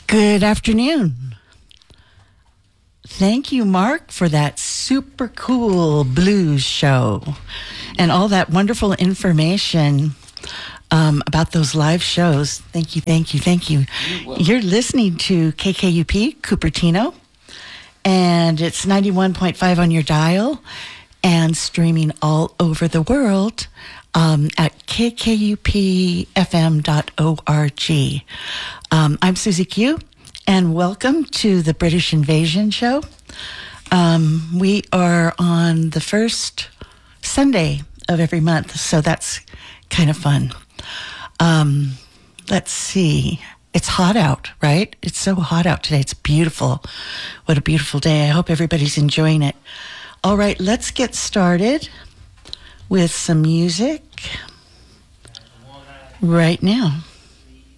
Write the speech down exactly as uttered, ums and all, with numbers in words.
Good afternoon. Thank you, Mark, for that super cool blues show and all that wonderful information um, about those live shows. Thank you, thank you, thank you. You're, You're listening to K K U P Cupertino, and it's ninety-one point five on your dial and streaming all over the world um, at k k u p f m dot org. Um, I'm Susie Q, and welcome to the British Invasion Show. Um, we are on the first Sunday of every month, so that's kind of fun. Um, let's see. It's hot out, right? It's so hot out today. It's beautiful. What a beautiful day. I hope everybody's enjoying it. All right, let's get started with some music right now.